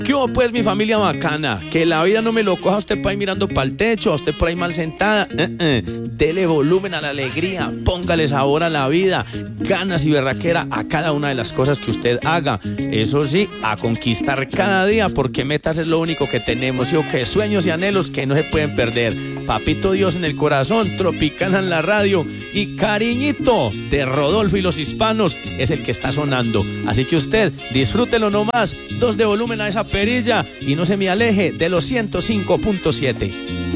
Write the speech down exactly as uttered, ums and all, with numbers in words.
¿Qué hubo pues, mi familia bacana? Que la vida no me lo coja usted por ahí mirando para el techo, a usted por ahí mal sentada. Uh-uh. Dele volumen a la alegría, póngale sabor a la vida, ganas y berraquera a cada una de las cosas que usted haga. Eso sí, a conquistar cada día, porque metas es lo único que tenemos, y o que sueños y anhelos que no se pueden perder. Papito Dios en el corazón, Tropicana en la radio y Cariñito de Rodolfo y los Hispanos es el que está sonando. Así que usted disfrútelo nomás, dos de volumen a esa perilla y no se me aleje de los ciento cinco punto siete.